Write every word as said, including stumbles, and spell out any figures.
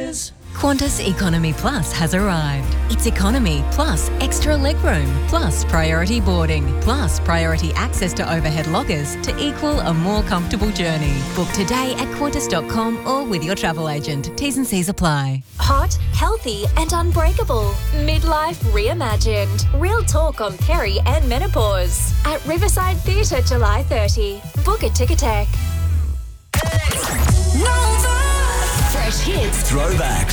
Cheers. Qantas Economy Plus has arrived. It's economy plus extra legroom plus priority boarding plus priority access to overhead lockers to equal a more comfortable journey. Book today at qantas dot com or with your travel agent. T's and C's apply. Hot, healthy and unbreakable. Midlife reimagined. Real talk on peri and menopause. At Riverside Theatre July thirtieth. Book a Ticketek. Fresh hits. Throwbacks.